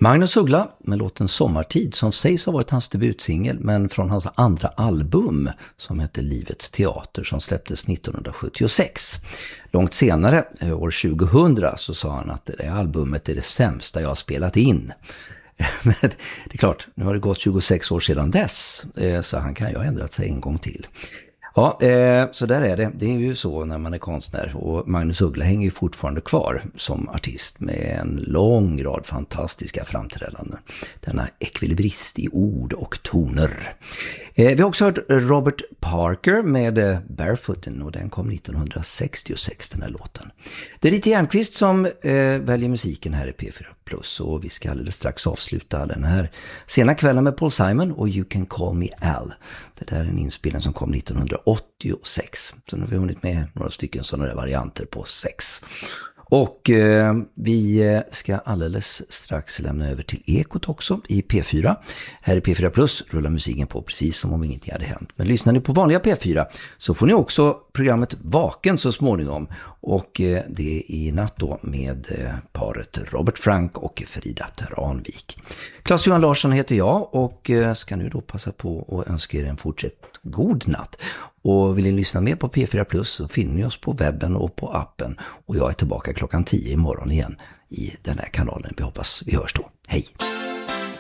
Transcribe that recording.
Magnus Uggla med låten Sommartid som sägs ha varit hans debutsingel, men från hans andra album som heter Livets teater som släpptes 1976. Långt senare, år 2000, så sa han att det albumet är det sämsta jag har spelat in. Men det är klart, nu har det gått 26 år sedan dess, så han kan ju ha ändrat sig en gång till. Ja, så där är det. Det är ju så när man är konstnär, och Magnus Uggla hänger ju fortfarande kvar som artist med en lång rad fantastiska framträdanden. Denna ekvilibrist i ord och toner. Vi har också hört Robert Parker med Barefooten, och den kom 1966, den här låten. Det är Rita Järnqvist som väljer musiken här i P4 Plus, och vi ska alldeles strax avsluta den här sena kvällen med Paul Simon och You Can Call Me Al. Det där är en inspelning som kom 1986. Så nu har vi hunnit med några stycken sådana där varianter på 6. Och vi ska alldeles strax lämna över till Ekot också i P4. Här i P4 Plus rullar musiken på precis som om ingenting hade hänt. Men lyssnar ni på vanliga P4 så får ni också programmet Vaken så småningom. Och det är i natt då med paret Robert Frank och Frida Tranvik. Claes-Johan Larsson heter jag och ska nu då passa på att önska er en fortsatt god natt. Och vill ni lyssna mer på P4 Plus så finner ni oss på webben och på appen. Och jag är tillbaka klockan 10 imorgon igen i den här kanalen. Vi hoppas vi hörs då. Hej!